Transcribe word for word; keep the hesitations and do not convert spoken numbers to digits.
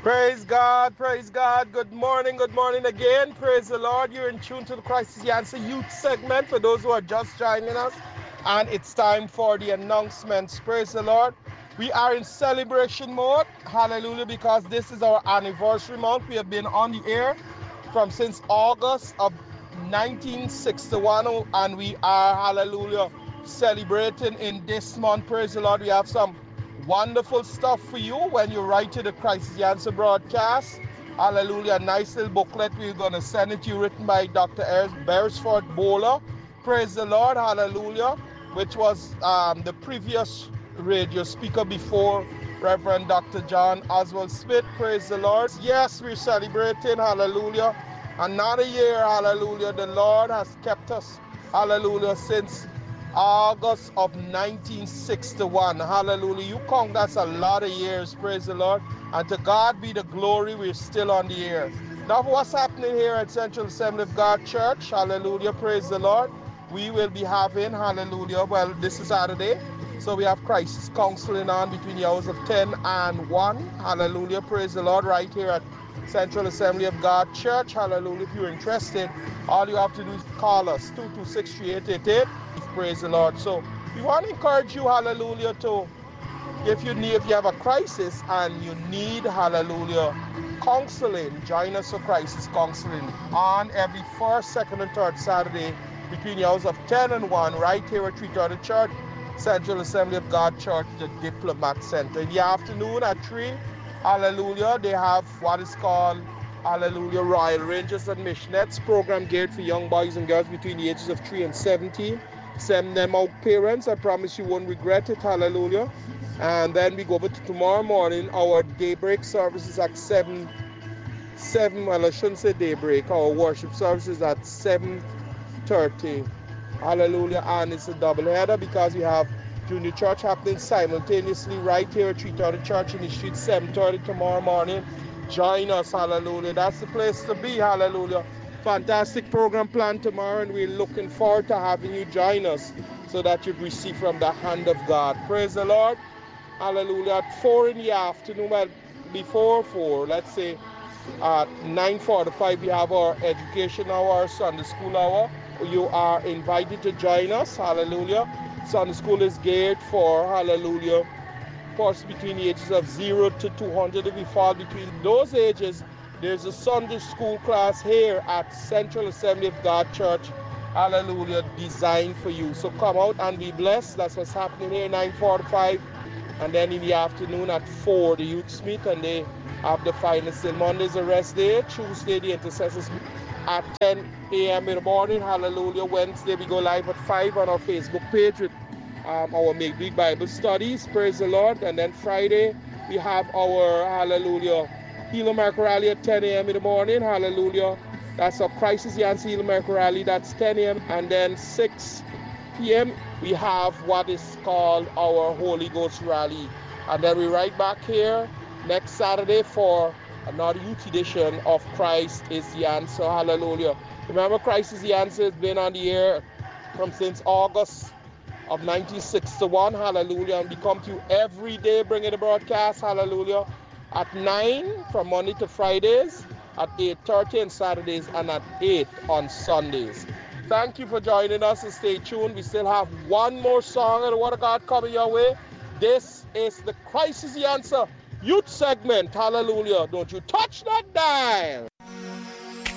Praise God, praise God. Good morning, good morning again. Praise the Lord. You're in tune to the Christ is the Answer youth segment for those who are just joining us. And it's time for the announcements. Praise the Lord. We are in celebration mode. Hallelujah, because this is our anniversary month. We have been on the air from since August of nineteen sixty-one, and we are, hallelujah, celebrating in this month. Praise the Lord. We have some wonderful stuff for you when you write to the Christ is the Answer broadcast. Hallelujah. A nice little booklet. We're going to send it to you, written by Doctor Beresford Bowler. Praise the Lord. Hallelujah. Which was um, the previous radio speaker before Reverend Doctor John Oswald Smith. Praise the Lord. Yes, we're celebrating. Hallelujah. Another year. Hallelujah. The Lord has kept us. Hallelujah. Since August of nineteen sixty-one. Hallelujah. You count, that's a lot of years. Praise the Lord. And to God be the glory, we're still on the air. Now, what's happening here at Central Assembly of God Church? Hallelujah. Praise the Lord. We will be having, hallelujah, well, this is Saturday. So we have crisis counseling on between the hours of ten and one. Hallelujah. Praise the Lord. Right here at Central Assembly of God Church. Hallelujah. If you're interested, all you have to do is call us, two two six, three eight eight eight. Praise the Lord. So we want to encourage you, hallelujah, to, if you need, if you have a crisis and you need, hallelujah, counseling, join us for crisis counseling on every first, second, and third Saturday between the hours of ten and one, right here at three thirty Church, Central Assembly of God Church, the Diplomat Center. In the afternoon at three, hallelujah, they have what is called, hallelujah, Royal Rangers and Missionettes program geared for young boys and girls between the ages of three and seventeen. Send them out, parents. I promise you won't regret it. Hallelujah. And then we go over to tomorrow morning. Our daybreak services at seven, seven, well, I shouldn't say daybreak. Our worship services at seven thirty. Hallelujah. And it's a double header because we have junior church happening simultaneously right here at three thirty Church in the street, seven thirty tomorrow morning. Join us. Hallelujah. That's the place to be. Hallelujah. Fantastic program planned tomorrow, and we're looking forward to having you join us so that you'd receive from the hand of God. Praise the Lord. Hallelujah. At four in the afternoon, well, before four, let's say at nine forty-five, we have our education hour, our Sunday school hour. You are invited to join us. Hallelujah. Sunday school is geared for, hallelujah, for between the ages of zero to two hundred. If we fall between those ages, there's a Sunday school class here at Central Assembly of God Church, hallelujah, designed for you. So come out and be blessed. That's what's happening here, nine forty-five. And then in the afternoon at four, the youths meet and they have the finals. Till Monday's a rest day. Tuesday, the intercessors meet at ten a.m. in the morning, hallelujah. Wednesday, we go live at five on our Facebook page with um, our Make Big Bible studies. Praise the Lord. And then Friday, we have our, hallelujah, Heal America Rally at ten a.m. in the morning. Hallelujah. That's our Crisis Yancey Heal America Rally. That's ten a.m. And then six p.m. we have what is called our Holy Ghost Rally. And then we're right back here next Saturday for another youth edition of Christ is the Answer. Hallelujah. Remember, Christ is the Answer has been on the air from since August of nineteen sixty-one. Hallelujah. And we come to you every day bringing the broadcast. Hallelujah. At nine from Monday to Fridays, at eight thirty on Saturdays, and at eight on Sundays. Thank you for joining us and stay tuned. We still have one more song of the Word of God coming your way. This is the Christ is the Answer youth segment. Hallelujah. Don't you touch that dial.